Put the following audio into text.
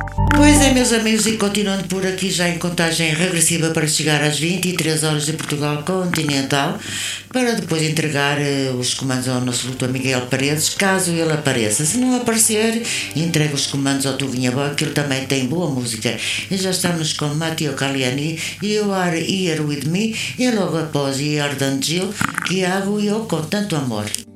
Pois é, meus amigos, e continuando por aqui já em contagem regressiva para chegar às 23 horas de Portugal Continental, para depois entregar os comandos ao nosso luto Miguel Paredes, caso ele apareça. Se não aparecer, entrega os comandos ao Tuguinha Boy, que ele também tem boa música. E já estamos com Matteo Caliani, You Are Here With Me, e logo após You Are Done Jill, que hago eu com tanto amor.